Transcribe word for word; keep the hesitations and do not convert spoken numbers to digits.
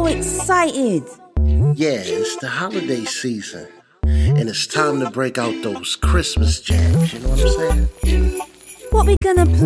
so excited. Yeah, it's the holiday season. And it's time to break out those Christmas jams, you know what I'm saying? What we gonna play?